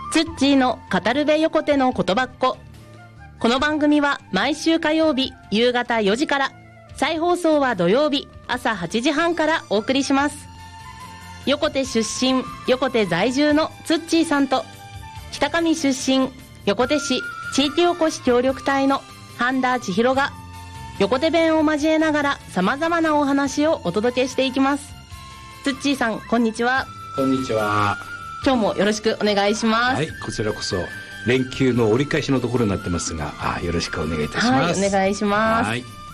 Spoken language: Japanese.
ツッチーの語るべ横手の言葉っ子。この番組は毎週火曜日夕方4時から、再放送は土曜日朝8時半からお送りします。横手出身、横手在住のツッチーさんと、北上出身、横手市地域おこし協力隊の半田千尋が、横手弁を交えながら様々なお話をお届けしていきます。ツッチーさん、こんにちは。 こんにちは。 今日もよろしくお願いします。 はい、こちらこそ連休の折り返しのところになってますが、よろしくお願いいたします。 はい、お願いします。 はい。